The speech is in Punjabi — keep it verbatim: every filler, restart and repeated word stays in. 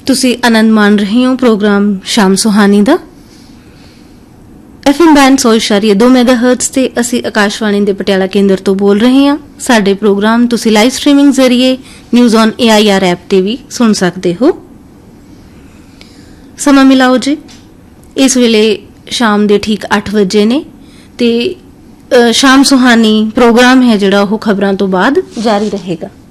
ਤੁਸੀਂ ਆਨੰਦ ਮਾਣ ਰਹੇ ਹੋ ਪ੍ਰੋਗਰਾਮ ਸ਼ਾਮ ਸੁਹਾਨੀ ਦਾ। ਐਫਐਮ ਬੈਂਡ ਸੌ ਇਸ਼ਾਰੀਆ ਦੋ ਮੈਗਾਹਰਟਜ਼ ਤੇ ਅਸੀਂ ਆਕਾਸ਼ਵਾਣੀ ਦੇ ਪਟਿਆਲਾ ਕੇਂਦਰ ਤੋਂ ਬੋਲ ਰਹੇ ਹਾਂ। ਸਾਡੇ ਪ੍ਰੋਗਰਾਮ ਤੁਸੀਂ ਲਾਈਵ ਸਟ੍ਰੀਮਿੰਗ ਜ਼ਰੀਏ news on A I R app ਤੇ ਵੀ ਸੁਣ ਸਕਦੇ ਹੋ। ਸਮਾਂ ਮਿਲਾਓ ਜੀ, ਇਸ ਵੇਲੇ ਸ਼ਾਮ ਦੇ ਠੀਕ ਅੱਠ ਵਜੇ ਨੇ ਤੇ ਸ਼ਾਮ ਸੁਹਾਨੀ ਪ੍ਰੋਗਰਾਮ ਹੈ ਜਿਹੜਾ ਉਹ ਖਬਰਾਂ ਤੋਂ ਬਾਅਦ ਜਾਰੀ ਰਹੇਗਾ।